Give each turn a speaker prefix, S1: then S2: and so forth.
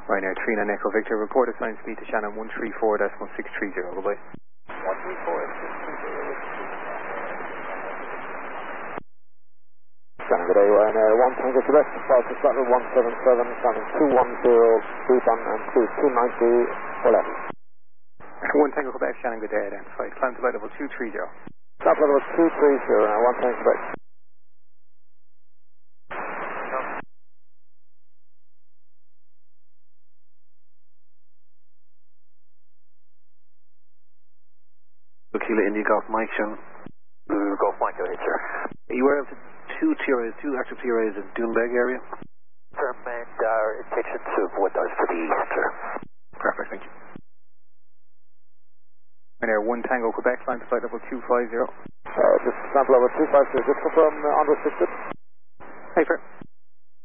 S1: Ryanair 39 Echo Victor, report assigned speed to Shannon 134.630, goodbye.
S2: 134.630. Shannon, good day, Ryanair 1 Tango Quebec, departure Seattle 177, Shannon 210, Busan and 2290 for left.
S1: 1 Tango Quebec, Shannon, good day, identified. Climb to flight level 230.
S2: Stop level 230, now 1 Tango Quebec.
S3: Kilo India Golf Mike, Shannon.
S2: Golf Mike, go ahead, sir.
S3: Are you aware of the two active TRAs in Doonbeg area?
S2: Sir, and attention to what does to the east, sir.
S1: Perfect, thank you. Ryanair 1 Tango Quebec, climb to flight level 250.
S2: Just sample level 250, just confirm unrestricted.
S1: Hey, fair.